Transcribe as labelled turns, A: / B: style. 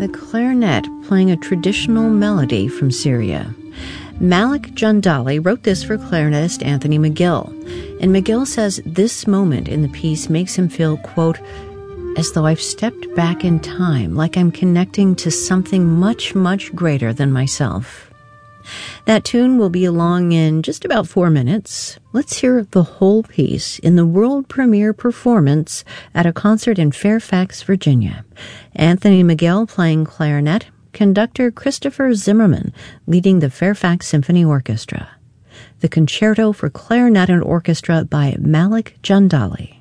A: the clarinet playing a traditional melody from Syria. Malik Jandali wrote this for clarinetist Anthony McGill, and McGill says this moment in the piece makes him feel, quote, as though I've stepped back in time, like I'm connecting to something much, much greater than myself. That tune will be along in just about 4 minutes. Let's hear the whole piece in the world premiere performance at a concert in Fairfax, Virginia. Anthony McGill playing clarinet, conductor Christopher Zimmerman leading the Fairfax Symphony Orchestra. The Concerto for Clarinet and Orchestra by Malik Jandali.